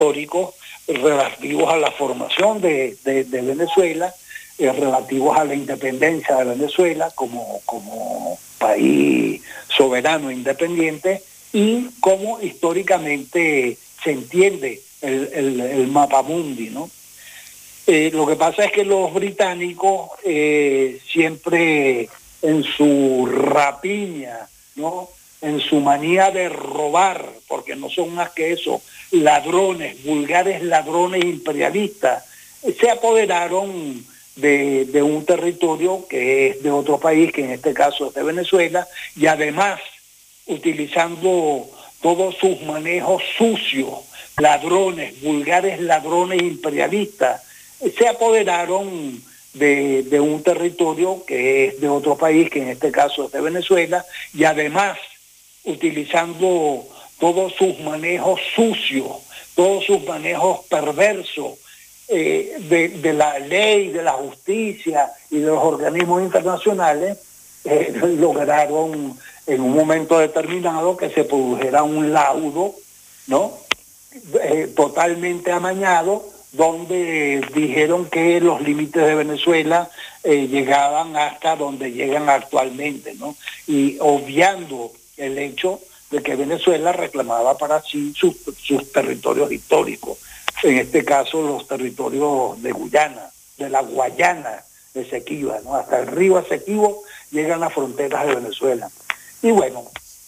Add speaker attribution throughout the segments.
Speaker 1: históricos relativos a la formación de Venezuela, relativos a la independencia de Venezuela como país soberano e independiente, y cómo históricamente se entiende el mapamundi, ¿no? Lo que pasa es que los británicos siempre en su rapiña, ¿no?, en su manía de robar, porque no son más que eso, ladrones, vulgares ladrones imperialistas, se apoderaron de un territorio que es de otro país, que en este caso es de Venezuela, y además utilizando todos sus manejos sucios, ladrones, vulgares ladrones imperialistas, se apoderaron de un territorio que es de otro país, que en este caso es de Venezuela, y además utilizando todos sus manejos sucios, todos sus manejos perversos de la ley, de la justicia y de los organismos internacionales, lograron en un momento determinado que se produjera un laudo, ¿no?, totalmente amañado, donde dijeron que los límites de Venezuela llegaban hasta donde llegan actualmente, ¿no?, y obviando el hecho de que Venezuela reclamaba para sí sus territorios históricos, en este caso los territorios de Guyana, de la Guayana Esequiba, ¿no?, hasta el río Esequibo llegan las fronteras de Venezuela. Y bueno,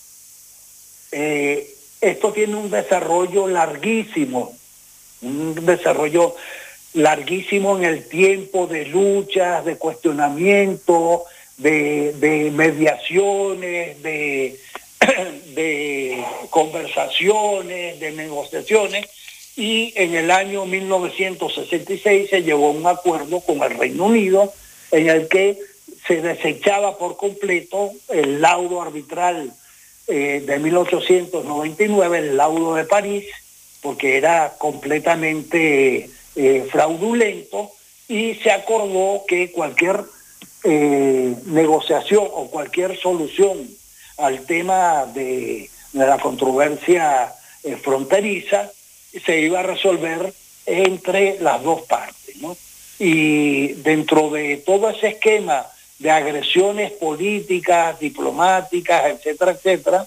Speaker 1: esto tiene un desarrollo larguísimo en el tiempo, de luchas, de cuestionamiento, de mediaciones, de conversaciones, de negociaciones, y en el año 1966 se llegó a un acuerdo con el Reino Unido en el que se desechaba por completo el laudo arbitral de 1899, el laudo de París, porque era completamente fraudulento, y se acordó que cualquier negociación o cualquier solución al tema de la controversia fronteriza se iba a resolver entre las dos partes, ¿no? Y dentro de todo ese esquema de agresiones políticas, diplomáticas, etcétera, etcétera,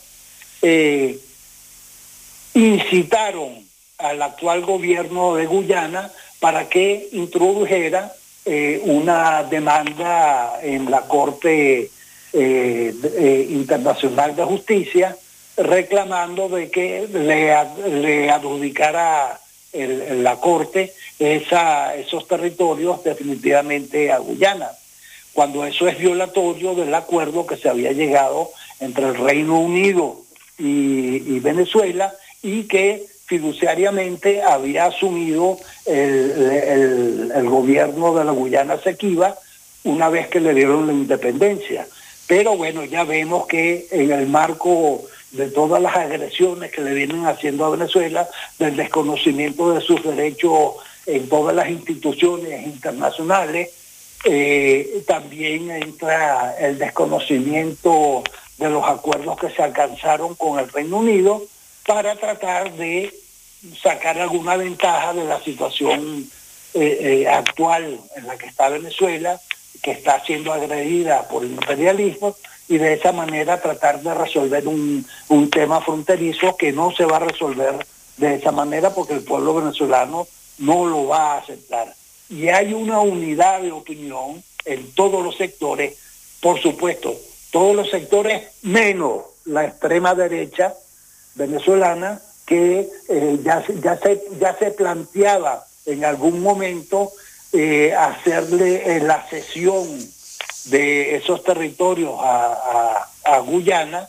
Speaker 1: incitaron al actual gobierno de Guyana para que introdujera una demanda en la Corte Internacional de Justicia, reclamando de que le adjudicara la Corte esos territorios definitivamente a Guyana, cuando eso es violatorio del acuerdo que se había llegado entre el Reino Unido y Venezuela, y que fiduciariamente había asumido el gobierno de la Guyana Esequiba una vez que le dieron la independencia. Pero bueno, ya vemos que en el marco de todas las agresiones que le vienen haciendo a Venezuela, del desconocimiento de sus derechos en todas las instituciones internacionales, también entra el desconocimiento de los acuerdos que se alcanzaron con el Reino Unido para tratar de sacar alguna ventaja de la situación actual en la que está Venezuela, que está siendo agredida por el imperialismo, y de esa manera tratar de resolver un tema fronterizo que no se va a resolver de esa manera porque el pueblo venezolano no lo va a aceptar. Y hay una unidad de opinión en todos los sectores, por supuesto, todos los sectores menos la extrema derecha venezolana, que ya se planteaba en algún momento hacerle la cesión de esos territorios a Guyana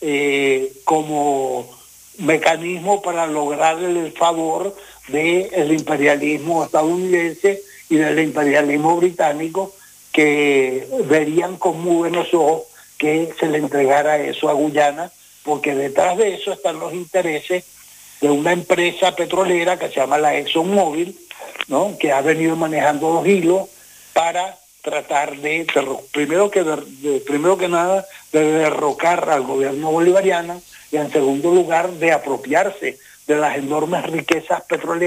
Speaker 1: como mecanismo para lograrle el favor del imperialismo estadounidense y del imperialismo británico, que verían con muy buenos ojos que se le entregara eso a Guyana, porque detrás de eso están los intereses de una empresa petrolera que se llama la ExxonMobil, ¿no?, que ha venido manejando los hilos para tratar de primero que nada, de derrocar al gobierno bolivariano, y en segundo lugar, de apropiarse de las enormes riquezas petroleras